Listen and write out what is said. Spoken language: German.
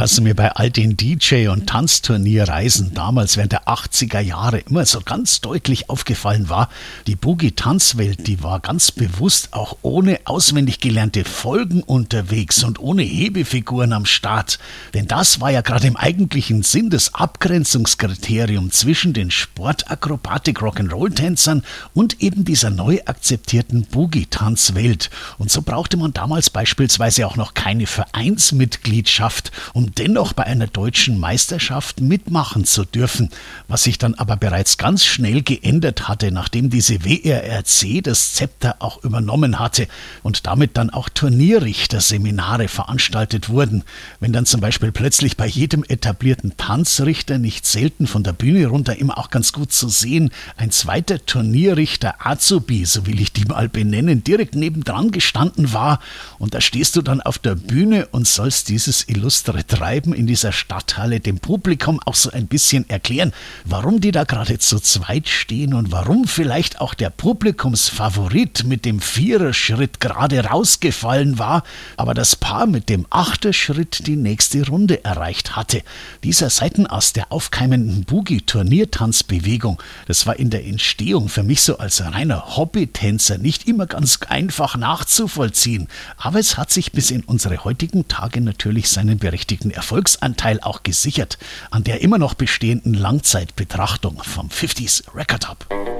was mir bei all den DJ- und Tanzturnierreisen damals während der 80er Jahre immer so ganz deutlich aufgefallen war, die Boogie-Tanzwelt, die war ganz bewusst auch ohne auswendig gelernte Folgen unterwegs und ohne Hebefiguren am Start. Denn das war ja gerade im eigentlichen Sinn das Abgrenzungskriterium zwischen den Sportakrobatik-Rock'n'Roll-Tänzern und eben dieser neu akzeptierten Boogie-Tanzwelt. Und so brauchte man damals beispielsweise auch noch keine Vereinsmitgliedschaft, um dennoch bei einer deutschen Meisterschaft mitmachen zu dürfen, was sich dann aber bereits ganz schnell geändert hatte, nachdem diese WRRC das Zepter auch übernommen hatte und damit dann auch Turnierrichterseminare veranstaltet wurden. Wenn dann zum Beispiel plötzlich bei jedem etablierten Tanzrichter, nicht selten von der Bühne runter immer auch ganz gut zu sehen, ein zweiter Turnierrichter Azubi, so will ich die mal benennen, direkt nebendran gestanden war, und da stehst du dann auf der Bühne und sollst dieses illustre Treiben in dieser Stadthalle dem Publikum auch so ein bisschen erklären, warum die da gerade zu zweit stehen und warum vielleicht auch der Publikumsfavorit mit dem Viererschritt gerade rausgefallen war, aber das Paar mit dem Achterschritt die nächste Runde erreicht hatte. Dieser Seitenass der aufkeimenden Boogie-Turniertanzbewegung, das war in der Entstehung für mich so als reiner Hobbytänzer nicht immer ganz einfach nachzuvollziehen, aber es hat sich bis in unsere heutigen Tage natürlich seinen berechtigten Erfolgsanteil auch gesichert an der immer noch bestehenden Langzeitbetrachtung vom 50s Record Hub.